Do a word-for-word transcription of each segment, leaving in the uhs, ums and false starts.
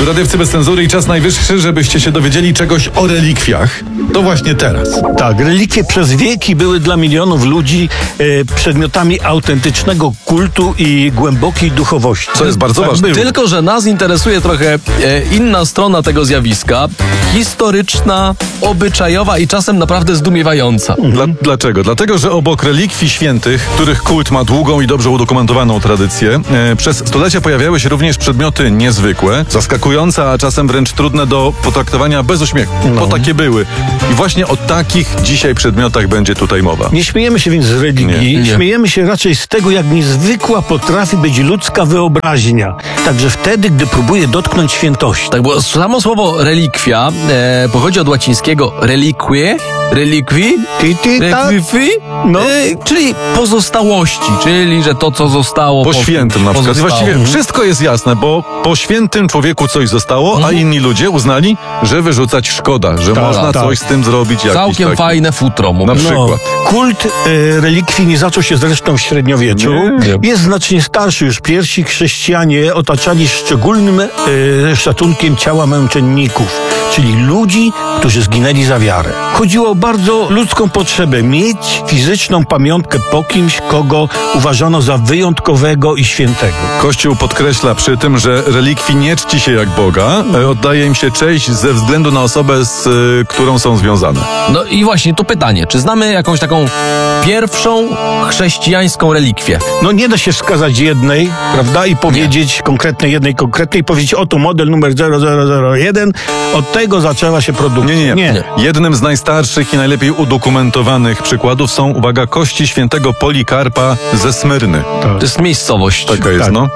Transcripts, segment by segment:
W Radiowcy bez cenzury i czas najwyższy, żebyście się dowiedzieli czegoś o relikwiach. To właśnie teraz. Tak, relikwie przez wieki były dla milionów ludzi e, przedmiotami autentycznego kultu i głębokiej duchowości. Co jest bardzo tak ważne. było. Tylko że nas interesuje trochę e, inna strona tego zjawiska. Historyczna, obyczajowa i czasem naprawdę zdumiewająca. Dla, dlaczego? Dlatego, że obok relikwii świętych, których kult ma długą i dobrze udokumentowaną tradycję, e, przez stulecia pojawiały się również przedmioty niezwykłe, zaskakujące, a czasem wręcz trudne do potraktowania bez uśmiechu. No. To takie były. I właśnie o takich dzisiaj przedmiotach będzie tutaj mowa. Nie śmiejemy się więc z religii, Nie, nie. śmiejemy się raczej z tego, jak niezwykła potrafi być ludzka wyobraźnia. Także wtedy, gdy próbuje dotknąć świętości. Tak, bo samo słowo relikwia e, pochodzi od łacińskiego reliquie, reliqui, Ty, ty, tak? requifi, No. e, czyli pozostałości, czyli że to, co zostało Po świętym na przykład. pozostało. Właściwie wszystko jest jasne, bo po świętym człowieku coś zostało, a inni ludzie uznali, że wyrzucać szkoda, że Tak, można tak. coś z tym zrobić. Jakiś Całkiem taki. fajne futro. Na mówię. przykład. Kult e, relikwii nie zaczął się zresztą w średniowieczu. Nie. Jest znacznie starszy. Już pierwsi chrześcijanie otaczali szczególnym e, szacunkiem ciała męczenników, czyli ludzi, którzy zginęli za wiarę. Chodziło o bardzo ludzką potrzebę mieć fizyczną pamiątkę po kimś, kogo uważano za wyjątkowego i świętego. Kościół podkreśla przy tym, że relikwii nie czci się jak Boga, e, oddaje im się cześć ze względu na osobę, z e, którą są związane. No i właśnie to pytanie, czy znamy jakąś taką pierwszą chrześcijańską relikwię? No nie da się wskazać jednej, prawda, i powiedzieć konkretnej, jednej konkretnej, powiedzieć oto model numer zero zero zero jeden, od tego zaczęła się produkcja. Nie, nie, nie. nie. Jednym z najstarszych i najlepiej udokumentowanych przykładów są, uwaga, kości świętego Polikarpa ze Smyrny. To jest miejscowość. Taka jest, Tak. no.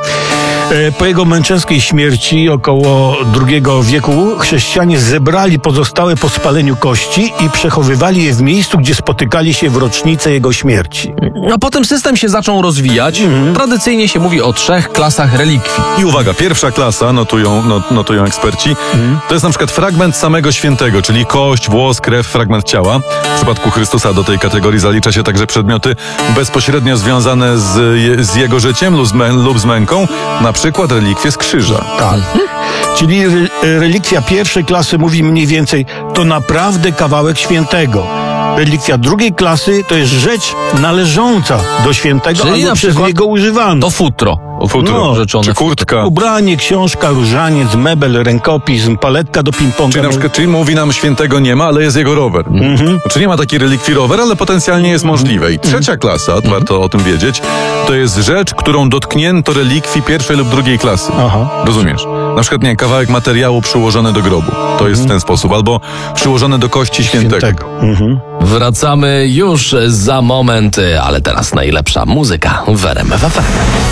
E, Po jego męczeńskiej śmierci około drugiego wieku chrześcijanie zebrali pozostałe po spaleniu kości i przechowywali je w miejscu, gdzie spotykali się w rocznicę jego śmierci. A potem system się zaczął rozwijać. Tradycyjnie się mówi o trzech klasach relikwii. I uwaga, pierwsza klasa, notują, not, notują eksperci, to jest na przykład fragment samego świętego, czyli kość, włos, krew, fragment ciała. W przypadku Chrystusa do tej kategorii zalicza się także przedmioty bezpośrednio związane z, je, z jego życiem lub z, mę, lub z męką, na przykład relikwie z krzyża. Tak. Czyli re, relikwia pierwszej klasy mówi mniej więcej, to naprawdę kawałek świętego. Relikwia drugiej klasy to jest rzecz należąca do świętego, Czyli albo na przez przykład niego używano. To futro. Futro, No, rzeczone czy kurtka. Ubranie, książka, różaniec, mebel, rękopis, paletka do ping-ponga. Czyli na przykład, czyli mówi nam świętego nie ma, ale jest jego rower. Znaczy nie ma takiej relikwii rower, ale potencjalnie jest możliwe. I trzecia klasa, warto o tym wiedzieć, to jest rzecz, którą dotknięto relikwii pierwszej lub drugiej klasy. Aha. Rozumiesz? Na przykład, nie, kawałek materiału przyłożony do grobu. To jest w ten sposób. Albo przyłożony do kości świętego. Świętego. Mhm. Wracamy już za moment, ale teraz najlepsza muzyka w R M F F M.